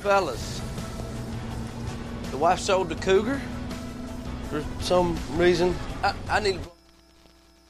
fellas, the wife sold the cougar for some reason. I need...